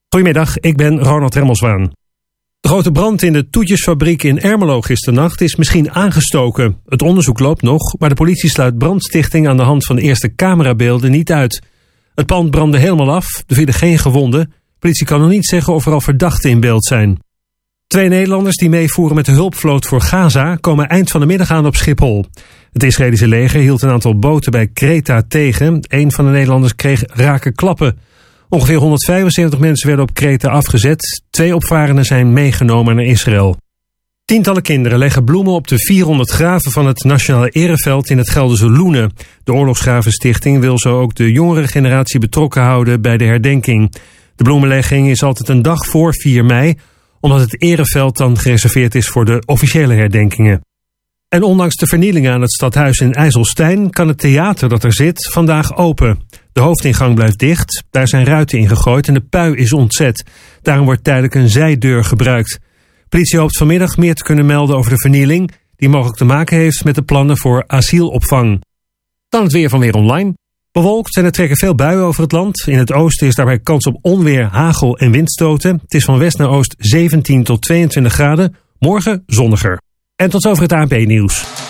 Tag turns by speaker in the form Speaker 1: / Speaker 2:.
Speaker 1: Goedemiddag, ik ben Ronald Remmelswaan. De grote brand in de toetjesfabriek in Ermelo gisternacht is misschien aangestoken. Het onderzoek loopt nog, maar de politie sluit brandstichting aan de hand van de eerste camerabeelden niet uit. Het pand brandde helemaal af, er vielen geen gewonden. De politie kan nog niet zeggen of er al verdachten in beeld zijn. 2 Nederlanders die meevoeren met de hulpvloot voor Gaza komen eind van de middag aan op Schiphol. Het Israëlische leger hield een aantal boten bij Kreta tegen. Een van de Nederlanders kreeg rake klappen. Ongeveer 175 mensen werden op Kreta afgezet. 2 opvarenden zijn meegenomen naar Israël. Tientallen kinderen leggen bloemen op de 400 graven van het Nationale Ereveld in het Gelderse Loenen. De Oorlogsgravenstichting wil zo ook de jongere generatie betrokken houden bij de herdenking. De bloemenlegging is altijd een dag voor 4 mei, omdat het Ereveld dan gereserveerd is voor de officiële herdenkingen. En ondanks de vernielingen aan het stadhuis in IJsselstein kan het theater dat er zit vandaag open. De hoofdingang blijft dicht, daar zijn ruiten ingegooid en de pui is ontzet. Daarom wordt tijdelijk een zijdeur gebruikt. Politie hoopt vanmiddag meer te kunnen melden over de vernieling, die mogelijk te maken heeft met de plannen voor asielopvang. Dan het weer van Weer Online. Bewolkt en er trekken veel buien over het land. In het oosten is daarbij kans op onweer, hagel en windstoten. Het is van west naar oost 17 tot 22 graden. Morgen zonniger. En tot zover het ANP-nieuws.